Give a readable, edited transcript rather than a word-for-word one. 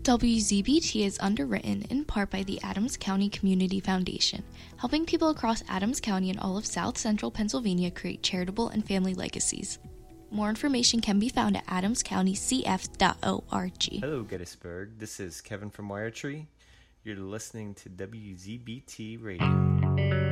WZBT is underwritten in part by the Adams County Community Foundation, helping people across Adams County and all of South Central Pennsylvania create charitable and family legacies. More information can be found at adamscountycf.org. Hello, Gettysburg. This is Kevin from Wiretree. You're listening to WZBT Radio.